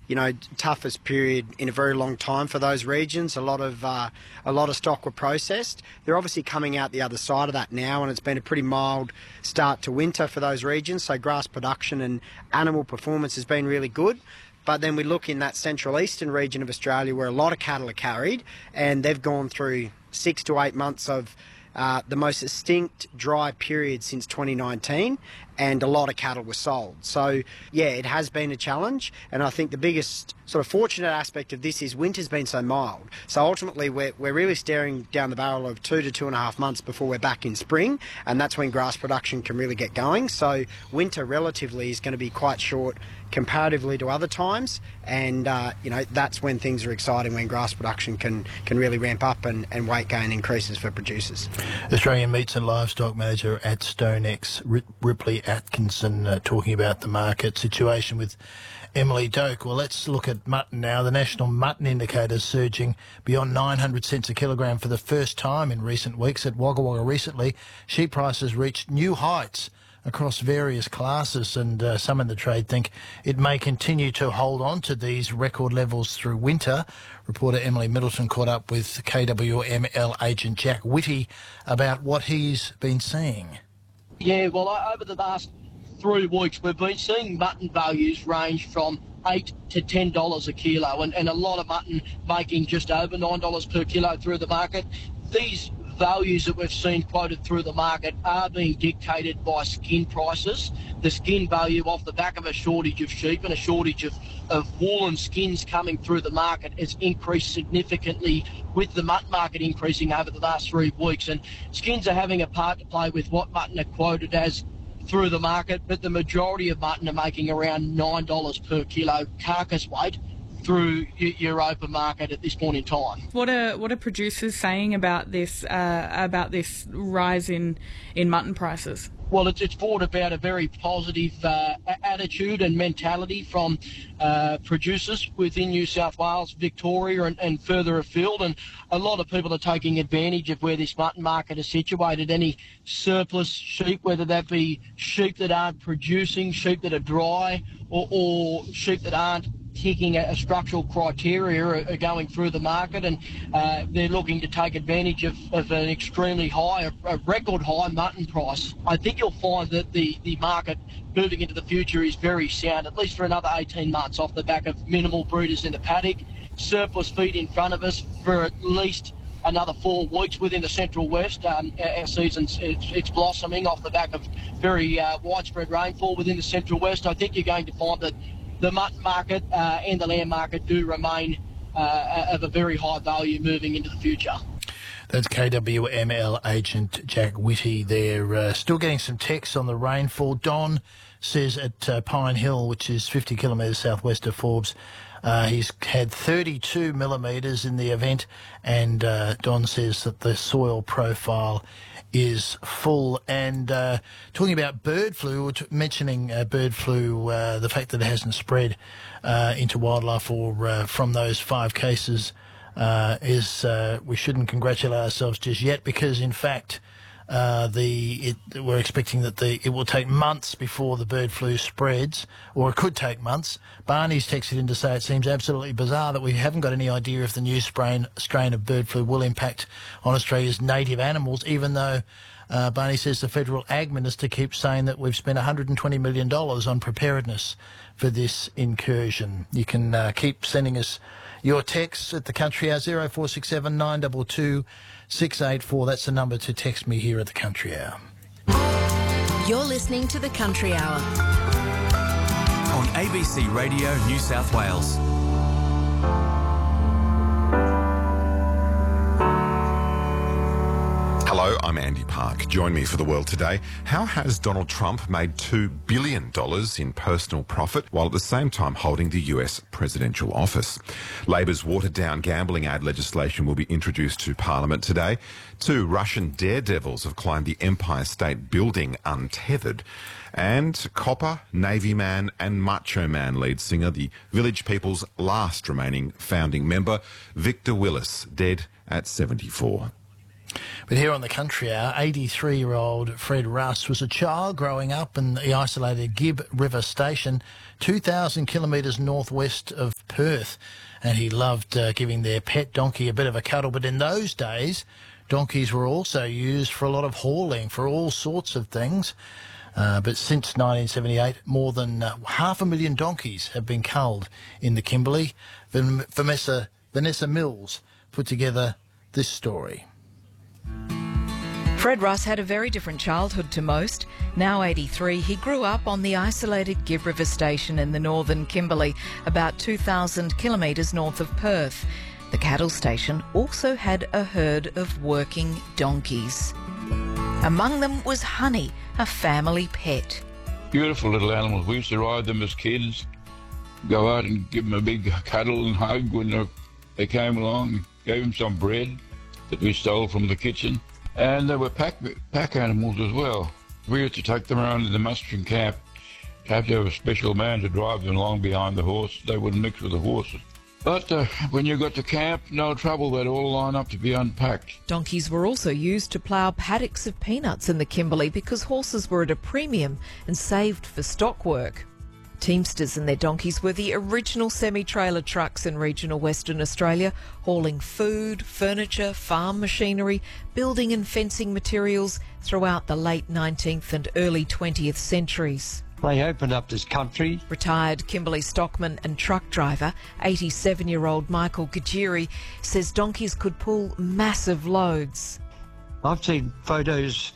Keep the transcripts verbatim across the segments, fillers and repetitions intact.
you know, toughest period in a very long time for those regions. A lot of uh, a lot of stock were processed. They're obviously coming out the other side of that now, and it's been a pretty mild start to winter for those regions. So grass production and animal performance has been really good. But then we look in that central eastern region of Australia where a lot of cattle are carried, and they've gone through six to eight months of uh, the most distinct dry period since twenty nineteen, and a lot of cattle were sold. So, yeah, it has been a challenge, and I think the biggest sort of fortunate aspect of this is winter's been so mild. So ultimately we're, we're really staring down the barrel of two to two and a half months before we're back in spring, and that's when grass production can really get going. So winter relatively is going to be quite short comparatively to other times, and uh, you know, that's when things are exciting, when grass production can, can really ramp up and, and weight gain increases for producers. Australian Meats and Livestock Manager at StoneX, Ripley Atkinson, uh, talking about the market situation with Emily Doak. Well, let's look at mutton now. The national mutton indicator is surging beyond nine hundred cents a kilogram for the first time in recent weeks. At Wagga Wagga recently, sheep prices reached new heights across various classes, and uh, some in the trade think it may continue to hold on to these record levels through winter. Reporter Emily Middleton caught up with K W M L agent Jack Whitty about what he's been seeing. Yeah, well, over the last three weeks, we've been seeing mutton values range from eight to ten dollars a kilo, and, and a lot of mutton making just over nine dollars per kilo through the market. These values that we've seen quoted through the market are being dictated by skin prices. The skin value off the back of a shortage of sheep and a shortage of, of wool and skins coming through the market has increased significantly, with the mutton market increasing over the last three weeks. And skins are having a part to play with what mutton are quoted as through the market, but the majority of mutton are making around nine dollars per kilo carcass weight through your open market at this point in time. What are what are producers saying about this uh, about this rise in, in mutton prices? Well, it's, it's brought about a very positive uh, attitude and mentality from uh, producers within New South Wales, Victoria and, and further afield, and a lot of people are taking advantage of where this mutton market is situated. Any surplus sheep, whether that be sheep that aren't producing, sheep that are dry, or, or sheep that aren't ticking a, a structural criteria are, are going through the market, and uh, they're looking to take advantage of, of an extremely high, a, a record high mutton price. I think you'll find that the, the market moving into the future is very sound, at least for another eighteen months, off the back of minimal breeders in the paddock, surplus feed in front of us for at least another four weeks within the Central West. Um, our season's it's, it's blossoming off the back of very uh, widespread rainfall within the Central West. I think you're going to find that the mutton market uh, and the lamb market do remain uh, of a very high value moving into the future. That's K W M L agent Jack Whitty there. Uh, still getting some texts on the rainfall. Don says at uh, Pine Hill, which is fifty kilometres southwest of Forbes, uh, he's had thirty-two millimetres in the event, and uh, Don says that the soil profile is full. And uh, talking about bird flu, mentioning uh, bird flu, uh, the fact that it hasn't spread uh, into wildlife or uh, from those five cases uh, is uh, we shouldn't congratulate ourselves just yet, because in fact uh, the it, we're expecting that the it will take months before the bird flu spreads, or it could take months. Barney's texted in to say it seems absolutely bizarre that we haven't got any idea if the new strain strain of bird flu will impact on Australia's native animals, even though uh, Barney says the federal ag minister keeps saying that we've spent one hundred twenty million dollars on preparedness for this incursion. You can uh, keep sending us your texts at the Country Hour, zero four six seven nine two two six eight four. That's the number to text me here at the Country Hour. You're listening to the Country Hour on A B C Radio New South Wales. Hello, I'm Andy Park. Join me for The World Today. How has Donald Trump made two billion dollars in personal profit while at the same time holding the U S presidential office? Labor's watered-down gambling ad legislation will be introduced to Parliament today. Two Russian daredevils have climbed the Empire State Building untethered. And copper, Navy man and Macho Man lead singer, the Village People's last remaining founding member, Victor Willis, dead at seventy-four. But here on the Country Hour, eighty-three-year-old Fred Russ was a child growing up in the isolated Gibb River Station, two thousand kilometres northwest of Perth, and he loved uh, giving their pet donkey a bit of a cuddle. But in those days, donkeys were also used for a lot of hauling, for all sorts of things. Uh, but since nineteen seventy-eight, more than uh, half a million donkeys have been culled in the Kimberley. Van- Vanessa, Vanessa Mills put together this story. Fred Russ had a very different childhood to most. Now eighty-three, he grew up on the isolated Gibb River Station in the northern Kimberley, about two thousand kilometres north of Perth. The cattle station also had a herd of working donkeys. Among them was Honey, a family pet. Beautiful little animals. We used to ride them as kids, go out and give them a big cuddle and hug when they came along, gave them some bread that we stole from the kitchen. And they were pack, pack animals as well. We used to take them around to the mustering camp, have to have a special man to drive them along behind the horse. They wouldn't mix with the horses. But uh, when you got to camp, no trouble, they'd all line up to be unpacked. Donkeys were also used to plough paddocks of peanuts in the Kimberley because horses were at a premium and saved for stock work. Teamsters and their donkeys were the original semi-trailer trucks in regional Western Australia, hauling food, furniture, farm machinery, building and fencing materials throughout the late nineteenth and early twentieth centuries. They opened up this country. Retired Kimberley stockman and truck driver, eighty-seven-year-old Michael Gajiri, says donkeys could pull massive loads. I've seen photos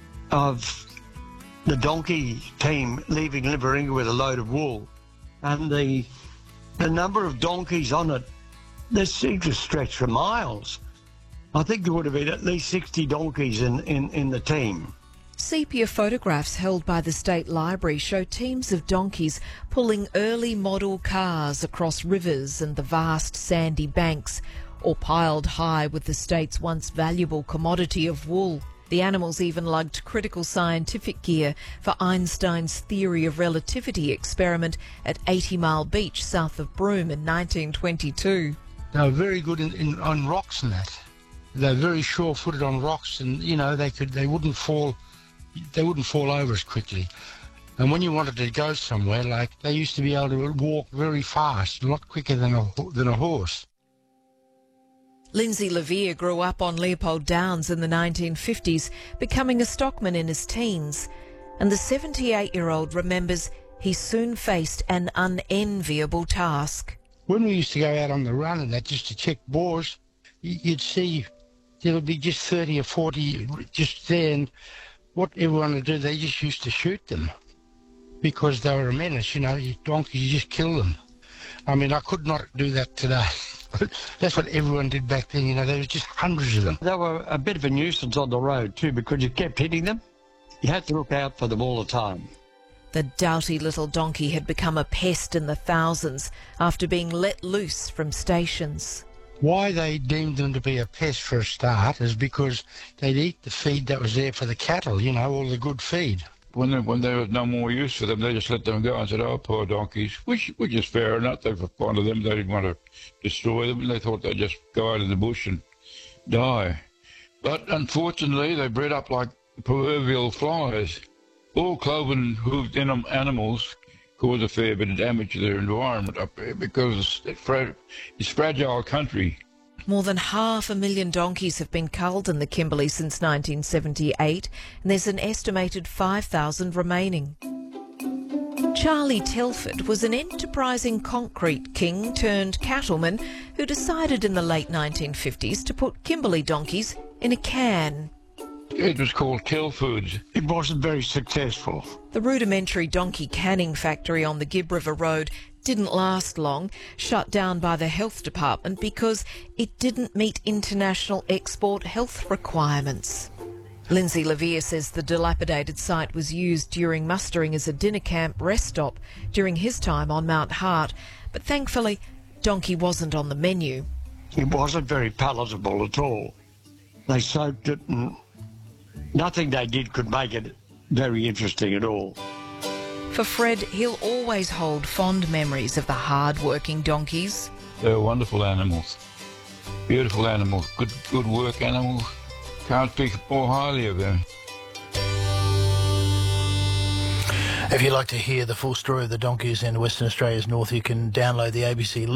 of the donkey team leaving Liverpool with a load of wool, and the the number of donkeys on it, they seem to stretch for miles. I think there would have been at least sixty donkeys in, in, in the team. Sepia photographs held by the State Library show teams of donkeys pulling early model cars across rivers and the vast sandy banks, or piled high with the state's once valuable commodity of wool. The animals even lugged critical scientific gear for Einstein's theory of relativity experiment at eighty mile Beach south of Broome in nineteen twenty-two. They were very good in, in, on rocks and that. They were very sure-footed on rocks, and you know they could they wouldn't fall they wouldn't fall over as quickly. And when you wanted to go somewhere, like they used to be able to walk very fast, a lot quicker than a than a horse. Lindsay Levere grew up on Leopold Downs in the nineteen fifties, becoming a stockman in his teens. And the seventy-eight-year-old remembers he soon faced an unenviable task. When we used to go out on the run and that just to check boars, you'd see there would be just thirty or forty just there, and what everyone would do, they just used to shoot them because they were a menace, you know, donkeys, you just kill them. I mean, I could not do that today. That's what everyone did back then, you know, there was just hundreds of them. They were a bit of a nuisance on the road too because you kept hitting them. You had to look out for them all the time. The doughty little donkey had become a pest in the thousands after being let loose from stations. Why they deemed them to be a pest for a start is because they'd eat the feed that was there for the cattle, you know, all the good feed. When there, when there was no more use for them, they just let them go and said, oh, poor donkeys, which, which is fair enough. They were fond of them. They didn't want to destroy them. They thought they'd just go out in the bush and die. But unfortunately, they bred up like proverbial flies. All cloven-hooved animals cause a fair bit of damage to their environment up there because it's, fra- it's fragile country. More than half a million donkeys have been culled in the Kimberley since nineteen seventy-eight, and there's an estimated five thousand remaining. Charlie Telford was an enterprising concrete king turned cattleman who decided in the late nineteen fifties to put Kimberley donkeys in a can. It was called Telford's. It wasn't very successful. The rudimentary donkey canning factory on the Gibb River Road didn't last long, shut down by the health department because it didn't meet international export health requirements. Lindsay Levere says the dilapidated site was used during mustering as a dinner camp rest stop during his time on Mount Hart, but thankfully donkey wasn't on the menu. It wasn't very palatable at all. They soaked it and nothing they did could make it very interesting at all. For Fred, he'll always hold fond memories of the hard-working donkeys. They were wonderful animals, beautiful animals, good good work animals. Can't speak more highly of them. If you'd like to hear the full story of the donkeys in Western Australia's north, you can download the A B C